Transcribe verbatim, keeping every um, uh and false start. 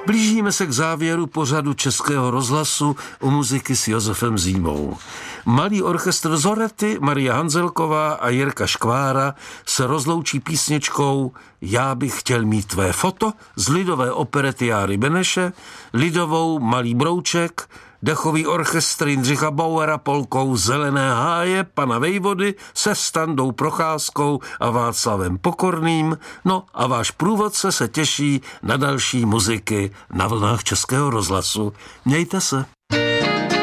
Blížíme se k závěru pořadu Českého rozhlasu u muziky s Josefem Zímou. Malý orchestr Zorety, Marie Hanzelková a Jirka Škvára se rozloučí písničkou Já bych chtěl mít tvé foto z lidové operety Járy Beneše, lidovou Malý brouček, dechový orchestr Jindřicha Bauera polkou Zelené háje pana Vejvody se Standou Procházkou a Václavem Pokorným, no a váš průvodce se těší na další muziky na vlnách Českého rozhlasu. Mějte se.